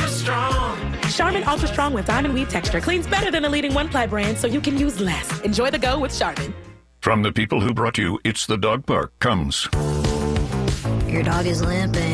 Ultra Strong. Charmin Ultra Strong with diamond weave texture cleans better than the leading one-ply brand, so you can use less. Enjoy the go with Charmin. From the people who brought you It's the Dog Park comes... Your dog is limping.